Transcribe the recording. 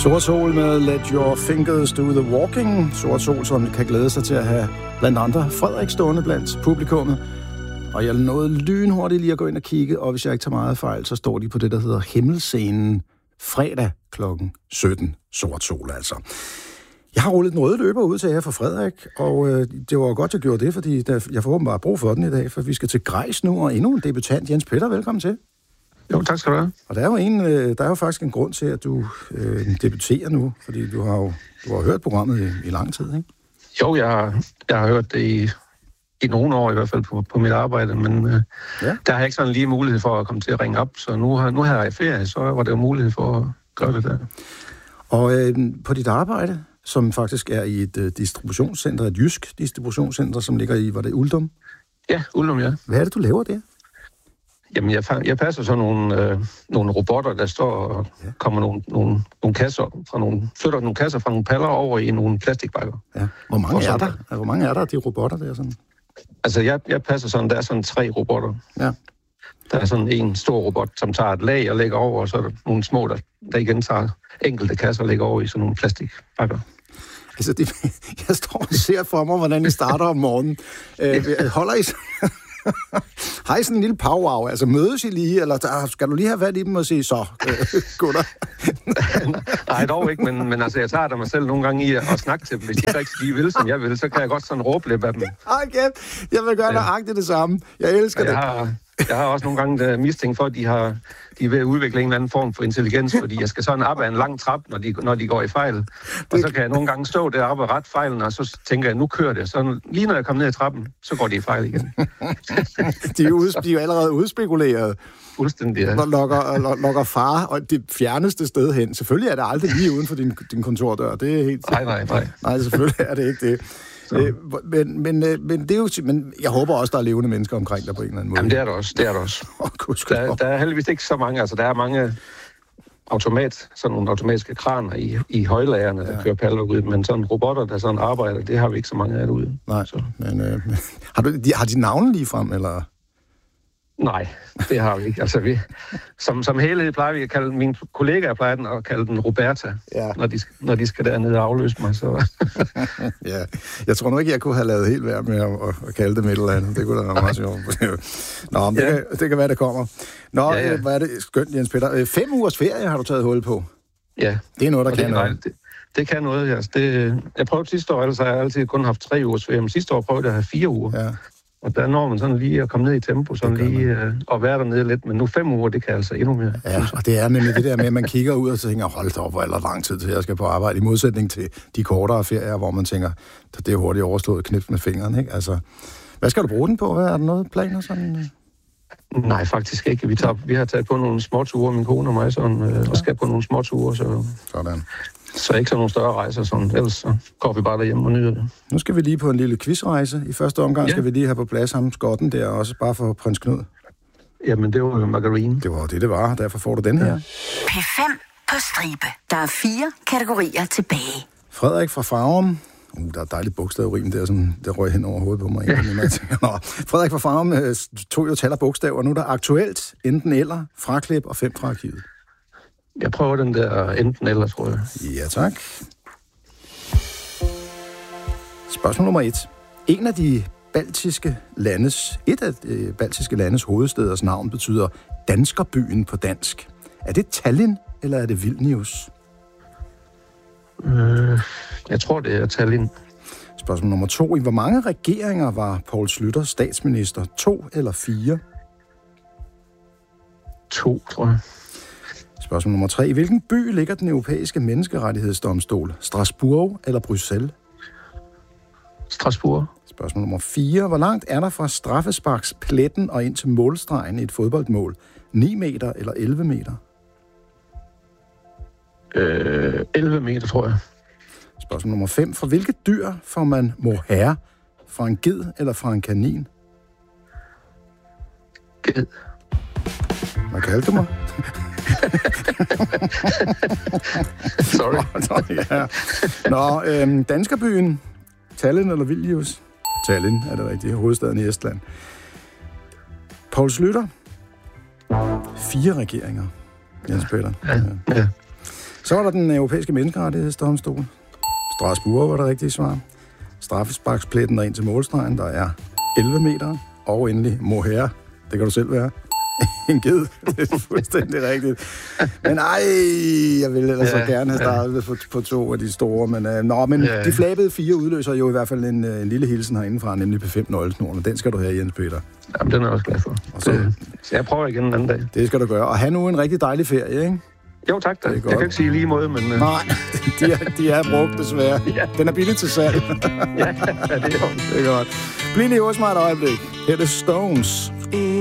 Sort Sol med Let Your Fingers Do The Walking. Sort Sol, som kan glæde sig til at have blandt andre Frederik stående blandt publikummet. Og jeg nåede lynhurtigt lige at gå ind og kigge, og hvis jeg ikke tager meget fejl, så står de på det, der hedder Himmelscenen fredag kl. 17. Sort Sol altså. Jeg har rullet den røde løber ud til jer for Frederik, og det var godt, jeg gjorde det, fordi jeg får åbenbart brug for den i dag, for vi skal til Grejs nu, og endnu en debutant, Jens Peter, velkommen til. Jo, tak skal du have. Og der er jo faktisk en grund til, at du debuterer nu, fordi du har hørt programmet i lang tid, ikke? Jo, jeg har hørt det i nogle år i hvert fald på mit arbejde, men der har jeg ikke sådan lige mulighed for at komme til at ringe op, så nu har jeg ferie, så var det jo mulighed for at gøre det der. Og på dit arbejde, som faktisk er i et distributionscenter, et jysk distributionscenter, som ligger i, var det Uldum? Ja, Uldum, ja. Hvad er det, du laver der? Jamen, jeg passer så nogle robotter, der står og kommer nogle kasser flytter nogle kasser fra nogle paller over i nogle plastikbakker. Ja. Hvor mange er der af de robotter der sådan? Altså, jeg passer sådan, der er sådan 3 robotter. Ja. Der er sådan en stor robot, som tager et lag og lægger over, og så er der nogle små, der igen tager enkelte kasser og lægger over i sådan nogle plastikbakker. Altså, jeg står og ser for mig, hvordan I starter om morgenen. Holder I har I sådan en lille powwow? Altså, mødes I lige, eller skal du lige have fat i dem og sige, så, gutter? Nej, dog ikke, men altså, jeg tager da mig selv nogle gange i at snakke til dem. Hvis de ikke rigtig vil, som jeg vil, så kan jeg godt sådan råbe lidt af dem. Okay, jeg vil gøre nøjagtigt det samme. Jeg elsker det. Jeg har også nogle gange mistænkt for, at de er ved at udvikle en eller anden form for intelligens, fordi jeg skal sådan op ad en lang trap, når de går i fejl. Og så kan jeg nogle gange stå deroppe og rette fejlen, og så tænker jeg, nu kører det. Så lige når jeg kommer ned ad trappen, så går de i fejl igen. De er jo allerede udspekuleret. Fuldstændig, ja. Lokker far og det fjerneste sted hen. Selvfølgelig er det aldrig lige uden for din kontordør. Det er helt... Nej, selvfølgelig er det ikke det. Men det er jo, men jeg håber også, der er levende mennesker omkring dig på en eller anden måde. Jamen, det er der også. Der er heldigvis ikke så mange. Altså, der er mange sådan nogle automatiske kraner i højlagerne, der kører paller ud, men sådan robotter, der sådan arbejder, det har vi ikke så mange af derude. Nej, så. Men har de navne lige frem, eller... Nej, det har vi ikke. Altså, som helhed plejer vi at kalde, mine kollegaer plejer at kalde den Roberta, når de skal dernede og afløse mig. Så. Ja, jeg tror nu ikke, jeg kunne have lavet helt værd med at kalde det et eller andet. Det kunne da være meget sjovt. Nå, men det kan være, det kommer. Nå, hvad er det skønt, Jens Peter. 5 ugers ferie har du taget hul på. Ja. Det er noget, der kan noget. Det kan noget, altså. Jeg prøvede sidste år, ellers har jeg altid kun haft 3 ugers ferie, men sidste år prøvede jeg at have 4 uger. Ja. Og der når man sådan lige at komme ned i tempo, sådan lige og være dernede lidt. Men nu 5 uger, det kan altså endnu mere. Ja, og det er nemlig det der med, at man kigger ud og tænker, hold da op, hvor er der lang tid til, jeg skal på arbejde. I modsætning til de kortere ferier, hvor man tænker, det er hurtigt overstået knipt med fingeren, ikke? Altså, hvad skal du bruge den på? Er der noget planer sådan? Nej, faktisk ikke. Vi har taget på nogle småture, min kone og mig, sådan, og skal på nogle småture. Sådan. Så ikke sådan nogle større rejser, sådan. Ellers så går vi bare derhjemme og nyder det. Nu skal vi lige på en lille quizrejse. I første omgang skal vi lige have på plads ham skotten der, også bare for prins Knud. Jamen, det var jo margarine. Det var det var. Derfor får du den her. P5 på stribe. Der er 4 kategorier tilbage. Frederik fra Farum. Der er et dejligt bogstavrim der, som der røg hen over hovedet på mig. Frederik fra Farum tog jo tal af bogstaver. Nu er der aktuelt enten eller, fraklip og 5 fra arkivet. Jeg prøver den der enten eller, tror jeg. Ja, tak. Spørgsmål nummer 1. Et af de baltiske landes hovedsteders navn betyder danskerbyen på dansk. Er det Tallinn, eller er det Vilnius? Jeg tror, det er Tallinn. Spørgsmål nummer 2. I hvor mange regeringer var Poul Schlüter statsminister? 2 eller 4? 2, tror jeg. Spørgsmål nummer 3. I hvilken by ligger den europæiske menneskerettighedsdomstol? Strasbourg eller Bruxelles? Strasbourg. Spørgsmål nummer 4. Hvor langt er der fra straffesparkspletten og ind til målstregen i et fodboldmål? 9 meter eller 11 meter? 11 meter, tror jeg. Spørgsmål nummer 5. For hvilke dyr får man mohair? Fra en ged eller fra en kanin? Ged. Hvad kaldte du mig? Sorry. Danskerbyen. Tallinn eller Vilnius? Tallinn er det rigtige. Hovedstaden i Estland. Poul Schlüter. 4 regeringer. Jens Peter. Ja. Så var der den europæiske menneskerettighedsdomstol. Strasbourg var det rigtige svar. Straffesparkspletten og ind til målstregen, der er 11 meter. Og endelig mohair, det kan du selv være. En ged, det er fuldstændig rigtigt. Men jeg ville ellers så gerne have startet på 2 af de store. Men de flabede 4 udløser jo i hvert fald en lille hilsen herindefra, nemlig P5-nøglesnoren, og den skal du have, Jens Peter. Jamen, den er jeg også glad for. Så jeg prøver igen en anden dag. Det skal du gøre. Og have nu en rigtig dejlig ferie, ikke? Jo, tak da. Jeg kan ikke sige lige måde, men... Nej, de er brugt desværre. Ja. Den er billig til salg. Ja, det er jo. Det er godt. Bliv lige hos mig et øjeblik. Her er det Stones.